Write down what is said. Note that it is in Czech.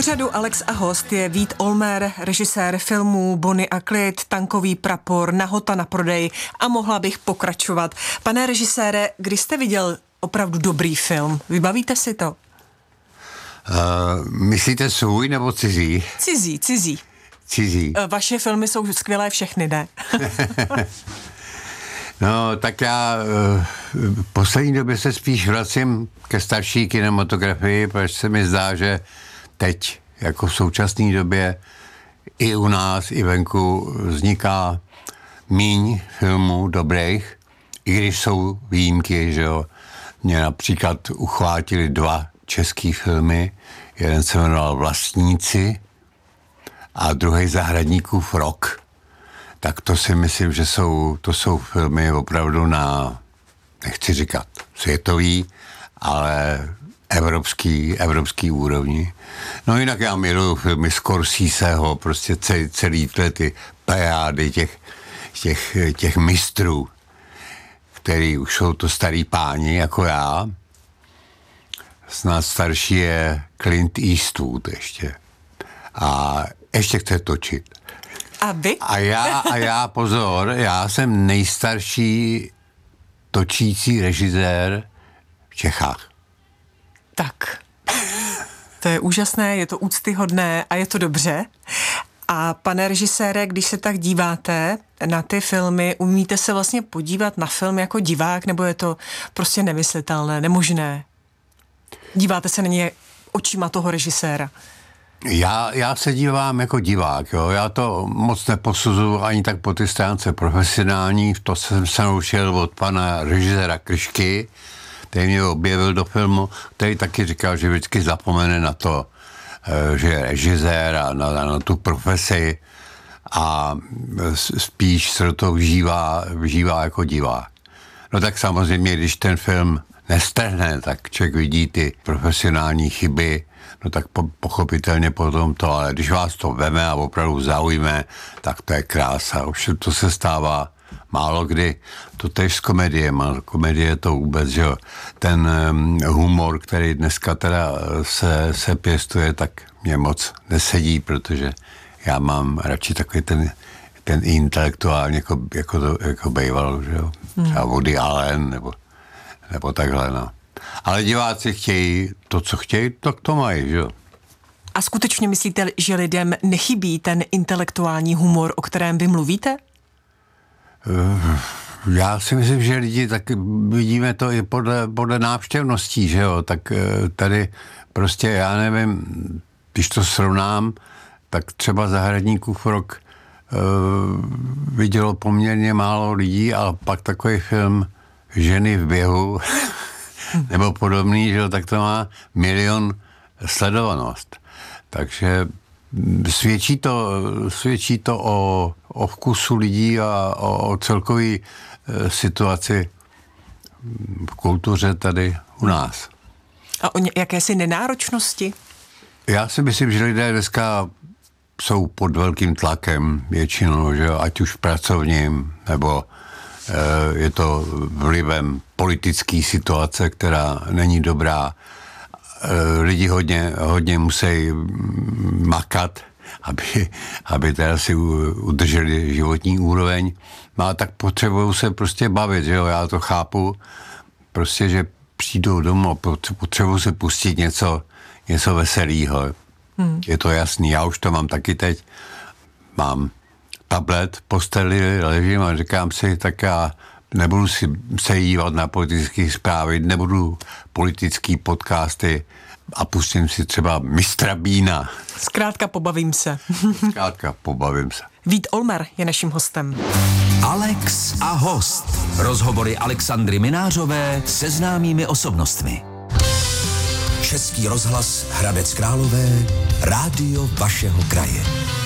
Řadu Alex a host je Vít Olmer, režisér filmů Bonnie a Clyde, Tankový prapor, Nahota na prodej a mohla bych pokračovat. Pane režisére, kdy jste viděl opravdu dobrý film? Vybavíte si to? Myslíte svůj nebo cizí? Cizí. Vaše filmy jsou skvělé všechny, ne? No, tak já v poslední době se spíš vracím ke starší kinematografii, protože se mi zdá, že teď, jako v současné době, i u nás, i venku vzniká míň filmů dobrých, i když jsou výjimky, že jo. Mě například uchvátili 2 český filmy, jeden se jmenoval Vlastníci a druhý Zahradníkův rok. Tak to si myslím, že to jsou filmy opravdu na, nechci říkat světový, ale evropský úrovni. No jinak já miluju filmy Scorseseho, prostě celý ty plejády těch mistrů, který už jsou to starý páni jako já. Snad starší je Clint Eastwood ještě. A ještě chce točit. A vy? A já, pozor, já jsem nejstarší točící režisér v Čechách. Tak, to je úžasné, je to úctyhodné a je to dobře. A pane režisére, když se tak díváte na ty filmy, umíte se vlastně podívat na film jako divák, nebo je to prostě nemyslitelné, nemožné? Díváte se na ně očima toho režiséra? Já se dívám jako divák, jo. Já to moc neposuzuju ani tak po ty stránce profesionální, to jsem se naučil od pana režiséra Kryšky, který mě objevil do filmu, který taky říkal, že vždycky zapomene na to, že je režisér a na tu profesi a spíš se do toho vžívá jako divák. No tak samozřejmě, když ten film nestrhne, tak člověk vidí ty profesionální chyby, no tak pochopitelně potom to, ale když vás to veme a opravdu zaujme, tak to je krása. Už to se stává málo kdy. To tež s komediem, a komedie to vůbec, že jo. Ten humor, který dneska teda se pěstuje, tak mě moc nesedí, protože já mám radši takový ten intelektuální, jako bejval, že jo. Třeba Woody Allen, nebo takhle, no. Ale diváci chtějí to, co chtějí, tak to mají, že jo. A skutečně myslíte, že lidem nechybí ten intelektuální humor, o kterém vy mluvíte? Já si myslím, že lidi, tak vidíme to i podle návštěvností, že jo, tak tady prostě, já nevím, když to srovnám, tak třeba Zahradníkův rok vidělo poměrně málo lidí, ale pak takový film Ženy v běhu nebo podobný, že jo, tak to má 1 000 000 sledovanost. Takže svědčí to o vkusu lidí a o celkové situaci v kultuře tady u nás. A o jakési nenáročnosti? Já si myslím, že lidé dneska jsou pod velkým tlakem většinou, že jo, ať už pracovním, nebo je to vlivem politické situace, která není dobrá. Lidi hodně musí makat, aby teda si udrželi životní úroveň. No a tak potřebují se prostě bavit, že jo, já to chápu, prostě, že přijdou domů a potřebují se pustit něco veselého. Je to jasný, já už to mám taky teď. Mám tablet, posteli, ležím a říkám si, tak já nebudu si se dívat na politické zprávy, nebudu politické podcasty a pustím si třeba Mistra Bína. Zkrátka pobavím se. Vít Olmer je naším hostem. Alex a host. Rozhovory Alexandry Minářové se známými osobnostmi. Český rozhlas Hradec Králové, rádio vašeho kraje.